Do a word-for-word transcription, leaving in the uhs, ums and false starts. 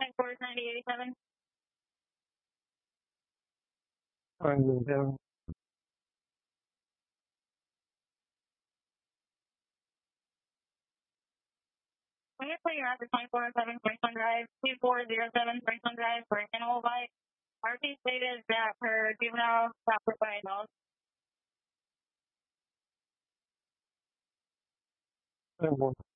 ten four ninety eighty-seven. ninety-seven. When you play your after twenty-four oh seven Franklin Drive, two four zero seven Franklin Drive for animal bite, R P stated that her juvenile stopped by adults. ten four.